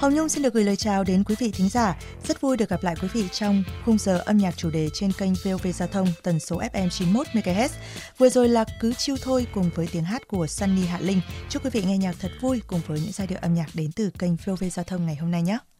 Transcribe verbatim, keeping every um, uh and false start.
Hồng Nhung xin được gửi lời chào đến quý vị thính giả. Rất vui được gặp lại quý vị trong khung giờ âm nhạc chủ đề trên kênh vê o vê Giao thông tần số ép em chín mươi mốt mê ga héc. Vừa rồi là Cứ Chill Thôi cùng với tiếng hát của Sunny Hạ Linh. Chúc quý vị nghe nhạc thật vui cùng với những giai điệu âm nhạc đến từ kênh vê o vê Giao thông ngày hôm nay nhé.